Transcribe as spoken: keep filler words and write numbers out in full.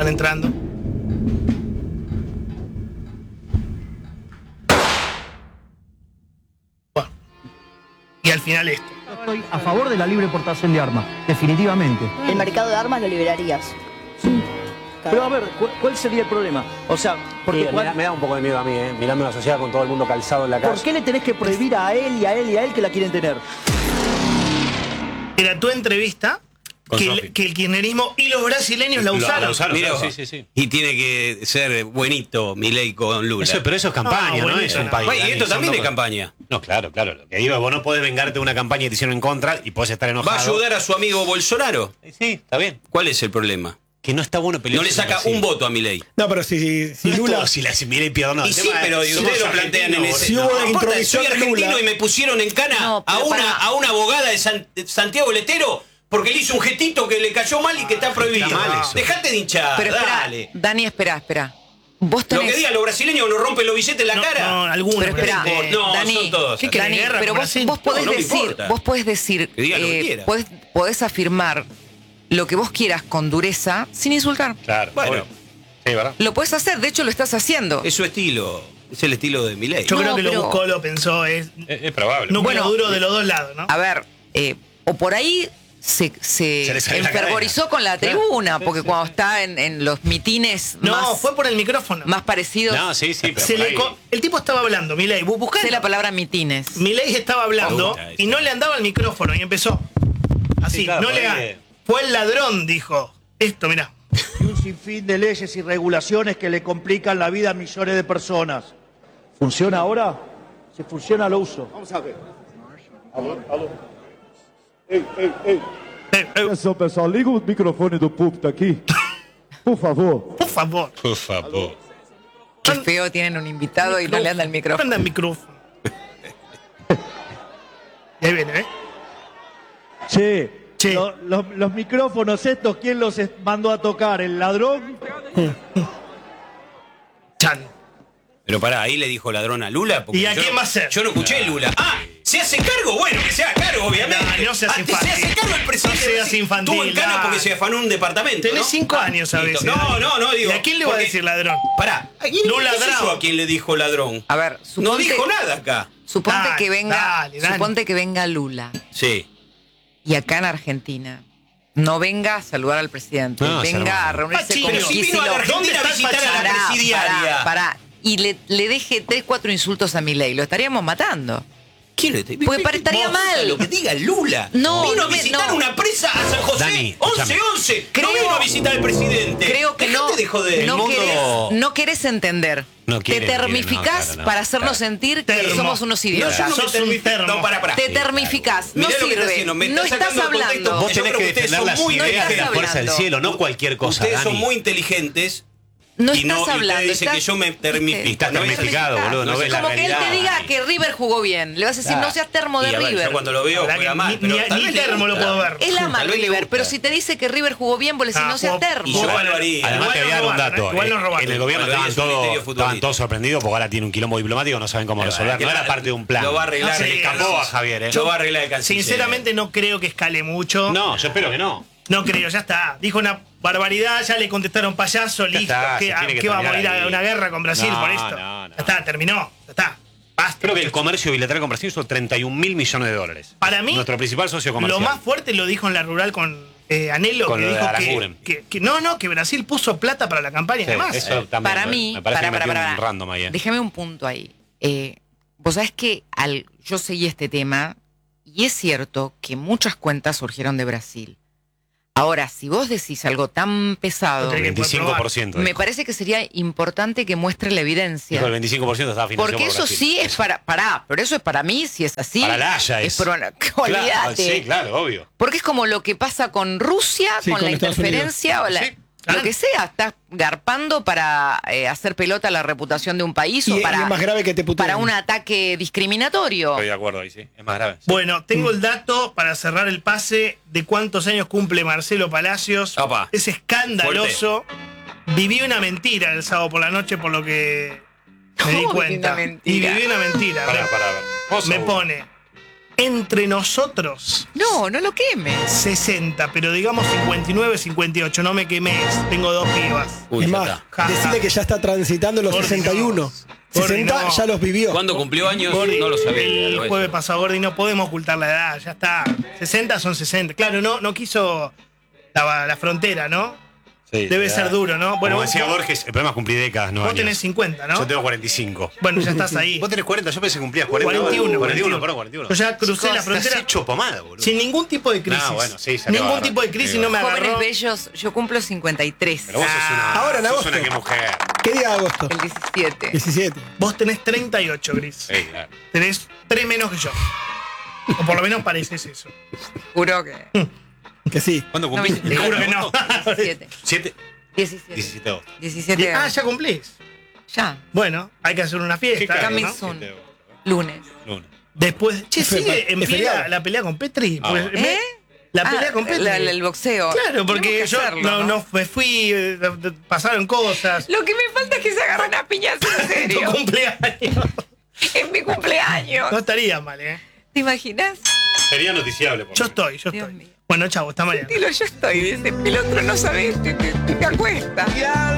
entrando. Bueno. Y al final esto. Estoy a favor de la libre portación de armas, definitivamente. El mercado de armas lo liberarías. Sí. Pero a ver, ¿cuál sería el problema? O sea, porque Sí, me, cuál- da, me da un poco de miedo a mí, ¿eh? Mirando una sociedad con todo el mundo calzado en la calle. ¿por qué le tenés que prohibir a él y a él y a él que la quieren tener? Era tu entrevista Con que Sofi. el, que el kirchnerismo y los brasileños la Lo- usaron. la usaron, Mirá, sí, sí, sí. Y tiene que ser buenito Milei con Lula. Eso, pero eso es campaña, No, ¿no? buenito, Es un no. país. Bueno, y esto Dani, también son es dos- campaña. No, claro, claro. Lo que digo es, vos no podés vengarte de una campaña que te hicieron en contra y podés estar enojado. ¿Va a ayudar a su amigo Bolsonaro? Sí, está bien. ¿Cuál es el problema? Que no está bueno pelear. No le saca un voto a Milei. No, pero si, si No es Lula... todo si la si Milei pierde o no. Y El sí, tema es, pero somos ustedes lo plantean en argentinos, ese. Si No, hubo no importa, intromisión soy de argentino Lula. y me pusieron en cana No, pero a, una, para- a una abogada de, San- de Santiago Letero porque le hizo un gestito que le cayó mal y que está prohibido. está mal eso. Dejate de hinchar, Pero espera, dale. Dani, espera, espera. Vos Lo tenés... que digan los brasileños nos rompen los billetes en la No, cara. no, algunos. Pero espera, pero, eh, no, Dani, son todos. ¿qué querés, Dani, guerra pero con vos, Brasil? vos podés No, no me decir, importa. vos podés decir, Que diga lo que quiera. podés, podés afirmar lo que vos quieras con dureza sin insultar. Claro. Bueno. obvio. Sí, ¿verdad? Lo podés hacer, de hecho lo estás haciendo. Es su estilo. Es el estilo de Milei. Yo No, creo que pero- lo buscó, lo pensó, es Es, es probable. núcleo Bueno, duro de los dos lados, ¿no? A ver, eh, o por ahí se, se, Se le sale la enfervorizó cadena. con la Claro. tribuna, Sí, porque sí. cuando está en, en los mitines No, más, fue por el micrófono. más parecidos, No, sí, sí, pero Se por le ahí- co- el tipo estaba hablando, Milei. Bu- Buscá. sé la palabra mitines. Milei estaba hablando Puta, y no le andaba el micrófono y empezó. Así, Sí, claro, no por le ahí da. es. Fue el ladrón, dijo. Esto, mirá. Y un sinfín de leyes y regulaciones que le complican la vida a millones de personas. ¿Funciona ahora? Si funciona, lo uso. Eh, eh, Atenção, pessoal, liga o microfone do púlpito aqui. Por favor. por favor. Por favor. Qué feo, tienen un invitado y no le anda el micrófono. Anda el micrófono. Y ahí viene, ¿eh? Che, Che. lo- lo- los micrófonos estos, ¿quién los es- mandó a tocar? ¿El ladrón? Chan. Pero pará, ahí le dijo ladrón a Lula. porque ¿Y a yo quién no- va a ser? Yo no escuché Lula. Ah, ¿se hace cargo? Bueno, que se haga cargo, obviamente. No, no seas Ah, infantil. Se hace cargo el presidente. No seas infantil, Estuvo en cana dale. porque se afanó un departamento. Tenés ¿no? cinco Ah, años a listo. veces. No, Dani. no, no, digo. ¿Y a quién le va a porque- decir ladrón? Pará. ¿A quién, No qué sé ladrón. yo a quién le dijo ladrón? A ver, No suponte, dijo nada acá. suponte Dale, que venga, dale, dale. suponte que venga Lula Sí. y acá en Argentina no venga a saludar al presidente, No, venga se a armó. reunirse Pachino, con Pero si vino a Kicillof. la Argentina ¿Dónde a está el visitar a la Pará, presidiaria. pará, pará. Y le, le deje tres, cuatro insultos a Milei, lo estaríamos matando. ¿Quién le te- Porque estaría Vos, mal. Lo que diga Lula. No, Vino no a me- visitar no. una presa a San José. Dani, once escúchame. once. Creo- no vino a visitar al presidente. Creo que no, Dejate de joder. no, El mundo- querés, no querés entender. No quiere, Te no quiere, termificás no, claro, no. para hacernos Claro. sentir que Termo. somos unos No, idiotas. yo no me Sos un termifico. termo. No, para, para. Te termificás, no Mirá lo que está sirve. haciendo, me No está estás sacando el contexto. hablando. Vos Yo tenés creo que que ustedes defender son las muy ideas de la estás fuerza del hablando. cielo, no cualquier cosa, Ustedes son Dani. muy inteligentes. No y estás no, y hablando. usted dice estás- que yo me termifico. ¿viste? Estás No, termificado, Estás- boludo, no ves la Como que él realidad. te diga que River jugó bien. Le vas a decir, Claro. no seas termo de Y a ver, River. yo cuando lo veo La juega que mal. ni- pero ni- tal ni vez le termo lo gusta. puedo ver. Él ama a Tal vez le River, gusta. pero si te dice que River jugó bien, vos le decís, Ah, no seas jugó- termo. y yo Igual- lo haría. Además Igual te voy no a dar un robaron, dato. ¿eh? Igual no En- robaron. en el gobierno Bueno, estaban es un todos, criterio estaban futbolista. todos sorprendidos porque ahora tiene un quilombo diplomático, no saben cómo Pero, resolver. que No era la- parte de un plan. lo va a arreglar. Se le Sí, escapó no. a Javier, ¿eh? Lo va a arreglar el canciller. Sinceramente no creo que escale mucho. No, yo espero que no. No creo, ya está. Dijo una barbaridad, ya le contestaron payaso, listo. está, ¿Qué, se tiene que qué va a terminar morir a ahí. una guerra con Brasil No, por esto? no, no. Ya está, terminó. Ya está. Basta. Creo que el comercio bilateral con Brasil son treinta y un mil millones de dólares. Para mí, Nuestro principal socio lo comercial. más fuerte lo dijo en la rural con eh, Anhelo, Con que lo de dijo Aranguren. que, que, que no, no, que Brasil puso plata para la campaña Sí, además. eso también. Para me- mí, me parece para, que para, metió para, un random ahí, ¿eh? Déjame un punto ahí. Eh, vos sabés que al, yo seguí este tema y es cierto que muchas cuentas surgieron de Brasil. Ahora, si vos decís algo tan pesado, No tenés que veinticinco por ciento. me dijo. parate que sería importante que muestre la evidencia. Dijo el veinticinco por ciento estaba financiado Porque por eso Brasil. sí es para, pará, pero eso es para mí, si es así. Para la Haya es. pro- Claro, olvídate. sí, claro, obvio. Porque es como lo que pasa con Rusia, Sí, con, con la Estados interferencia o la, Sí, claro. lo que sea. Estás garpando para eh, hacer pelota la reputación de un país Y, o y para, es más grave que te puteen. para un ataque discriminatorio. Estoy de acuerdo ahí, sí. Es más grave. Bueno, tengo el dato para cerrar el pase de cuántos años cumple Marcelo Palacios. Opa. Es escandaloso. Viví una mentira el sábado por la noche, por lo que me di ¿Cómo viví cuenta. una mentira? Y viví una mentira. Pará, Me- pará, a ver. Vos Me sos- pone. Entre nosotros, No, no lo quemes. sesenta, pero digamos cincuenta y nueve, cincuenta y ocho. No me quemes, tengo dos pibas. Uy, es ya más, está. Ja, ja. decirle que ya está transitando los Gordi, sesenta y uno. no. sesenta Gordi, no. ya los vivió. ¿Cuándo cumplió años? Gordi, No lo sabía. el lo jueves eso. pasado, Gordi, no podemos ocultar la edad, ya está. sesenta son sesenta. Claro, no, no quiso la, la frontera, ¿no? Sí, Debe ya. ser duro, ¿no? Bueno, Como vos, decía Borges, el problema es cumplir décadas, no vos años. tenés cincuenta, ¿no? Yo tengo cuarenta y cinco. Bueno, ya estás ahí. Vos tenés cuarenta, yo pensé que cumplías cuarenta. cuarenta y uno, cuarenta y uno, perdón, cuarenta y uno. Yo ya crucé Chicos, la frontera estás hecho pomada, boludo. sin ningún tipo de crisis. No, bueno, sí, salió Ningún bárbaro. tipo de crisis Sí, no me Jóvenes agarró. bellos, yo cumplo cincuenta y tres. Pero vos sos una. Ahora en sos agosto. una que mujer. ¿Qué día de agosto? El diecisiete. diecisiete. Vos tenés treinta y ocho, Gris. Sí, claro. Tenés tres menos que yo. O por lo menos pareces eso. Juro que. Que sí. ¿Cuándo No, cumpliste? mentira. Seguro que no. diecisiete. ¿Siete? diecisiete. diecisiete de agosto. diecisiete. Ah, ya cumplís. Ya. Bueno, hay que hacer una fiesta. Qué Coming ¿no? caro, soon. siete de agosto. Lunes. Lunes. Después. Che, Es fe- sigue en es pie feriado. la, la pelea con Petri. Ah, Pues, bueno. me- ¿Eh? La Ah, pelea con Petri. la- la- el boxeo. Claro, porque Tenemos que yo hacerlo, no, ¿no? no me fui, eh, pasaron cosas. Lo que me falta es que se agarren a piñas en Tu serio. cumpleaños. En mi cumpleaños. No estaría mal, ¿eh? ¿Te imaginas? Sería noticiable. Por Yo lo menos. estoy, yo Dios estoy. mío. Bueno, chavo, hasta mañana. Dilo, yo estoy. Dice, el otro no sabe, te, te, te acuesta.